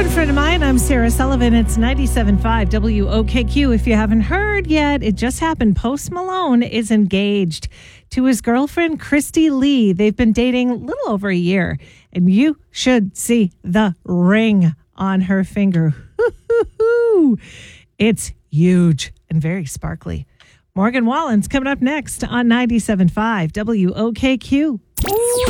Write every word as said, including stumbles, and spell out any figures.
Good friend of mine, I'm Sarah Sullivan. It's ninety-seven point five W O K Q. If you haven't heard yet, it just happened. Post Malone is engaged to his girlfriend, Christy Lee. They've been dating a little over a year, and you should see the ring on her finger. It's huge and very sparkly. Morgan Wallen's coming up next on ninety-seven point five W O K Q.